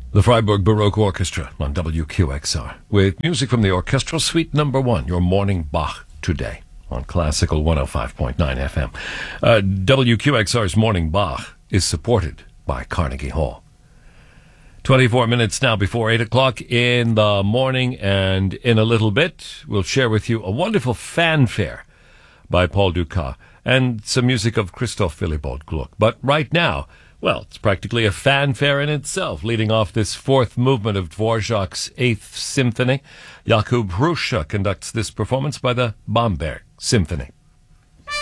The Freiburg Baroque Orchestra on WQXR with music from the Orchestral Suite No. 1, your morning Bach today on Classical 105.9 FM. WQXR's Morning Bach is supported by Carnegie Hall. 24 minutes now before 8 o'clock in the morning, and in a little bit we'll share with you a wonderful fanfare by Paul Dukas and some music of Christoph Willibald Gluck. But right now, well, it's practically a fanfare in itself, leading off this fourth movement of Dvorak's Eighth Symphony. Jakub Hrusa conducts this performance by the Bamberg Symphony.